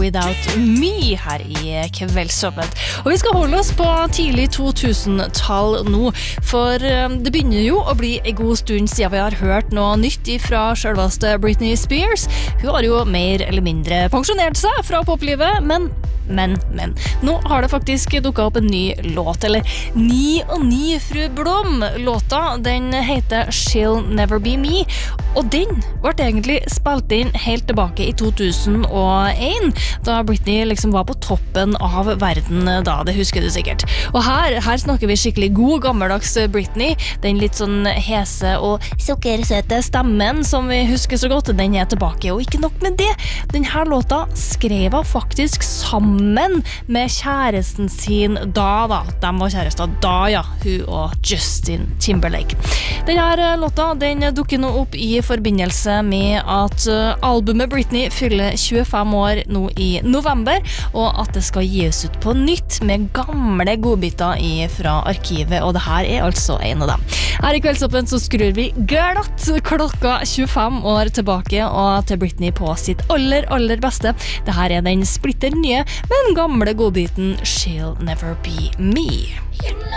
Without Me her i Kveldsåpent. Og vi skal holde oss på tidlig 2000-tall nå, for det begynner jo å bli en god stund siden vi har hørt noe nytt fra selveste Britney Spears. Hun har jo mer eller mindre pensjonert seg fra poplivet, men nå har det faktisk dukket opp en ny låt, eller Ni og Ni Fru Blom. Låta, den heter She'll Never Be Me, og den ble egentlig spilt inn helt tilbake i 2001, da Britney liksom var på toppen av verden da, det husker du sikkert. Og her snakker vi skikkelig god gammeldags Britney, den litt sånn hese og sukkersøte stemmen som vi husker så godt, den er tilbake, og ikke nok med det, denne låta skrev hun faktisk sammen med kjæresten sin da. De var kjærester da, ja, hun og Justin Timberlake. Denne låta, den dukker nå opp i forbindelse med at albumet Britney fyller 25 år nå i november, og at det skal gis ut på nytt med gamle godbiter fra arkivet, og det her er altså en av dem. Her i Kveldsåpen så skrur vi glatt klokka 25 år tilbake, og til Britney på sitt aller beste. Det her er den splitter nye, men gamle godbiten She'll Never Be Me.